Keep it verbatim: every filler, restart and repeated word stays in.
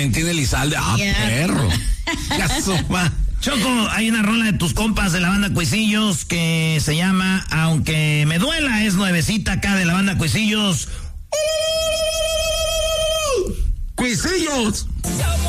Tiene Elizalde. Ah, Yeah. perro. Ya suma. Choco, hay una rola de tus compas de la banda Cuisillos que se llama Aunque me duela, es nuevecita acá de la banda Cuisillos. Cuisillos.